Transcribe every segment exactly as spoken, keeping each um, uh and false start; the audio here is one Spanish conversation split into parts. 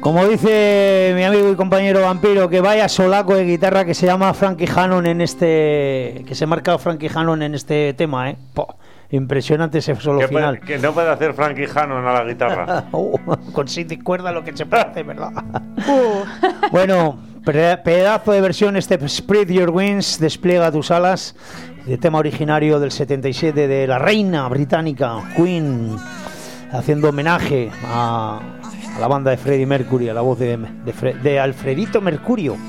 Como dice mi amigo y compañero Vampiro, que vaya solaco de guitarra que se llama Frankie Hannon en este, que se marca Frankie Hannon en este tema, ¿eh? Po, impresionante ese solo que final. Puede, que no puede hacer Frankie Hannon a la guitarra. uh, con siete cuerdas lo que se puede hacer, ¿verdad? Uh. Bueno, pedazo de versión este Spread Your Wings, despliega tus alas, de tema originario del setenta y siete de la reina británica Queen, haciendo homenaje a, a la banda de Freddie Mercury, a la voz de, de, Fre, de Alfredito Mercurio.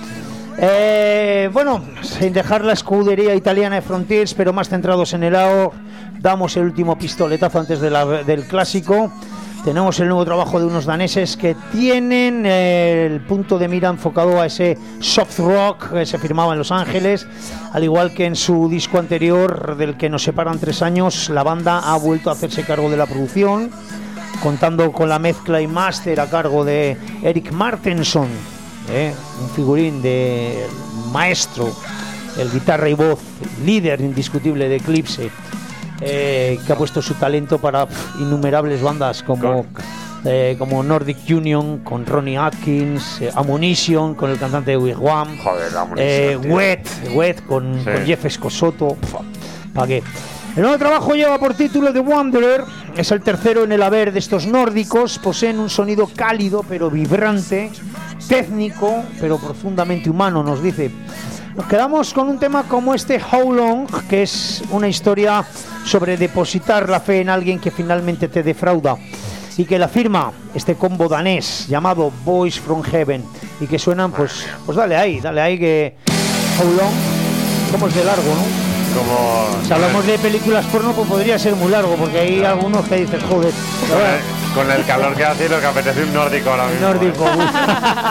Eh, bueno, sin dejar la escudería italiana de Frontiers, pero más centrados en el A O, damos el último pistoletazo antes de la, del clásico. Tenemos el nuevo trabajo de unos daneses que tienen el punto de mira enfocado a ese soft rock que se firmaba en Los Ángeles, al igual que en su disco anterior, del que nos separan tres años. La banda ha vuelto a hacerse cargo de la producción, contando con la mezcla y máster a cargo de Eric Martenson, ¿eh? un figurín de maestro, el guitarra y voz líder indiscutible de Eclipse. Eh, que ha puesto su talento para pff, innumerables bandas como, eh, como Nordic Union con Ronnie Atkins, eh, Ammunition con el cantante de Wigwam, Joder, eh, Wet, Wet con, sí. con Jeff Escosoto. ¿Para qué? El nuevo trabajo lleva por título The Wanderer, es el tercero en el haber de estos nórdicos. Poseen un sonido cálido pero vibrante, técnico pero profundamente humano, nos dice. Nos quedamos con un tema como este How Long, que es una historia sobre depositar la fe en alguien que finalmente te defrauda, y que la firma este combo danés llamado Boys from Heaven, y que suenan, pues, pues dale ahí, dale ahí, que How Long, como es de largo, ¿no? Como... Si hablamos de películas porno, pues podría ser muy largo, porque hay claro. algunos que dicen, joder, con el, con el calor que hace, lo que apetece un nórdico ahora mismo. Nórdico, ¿eh?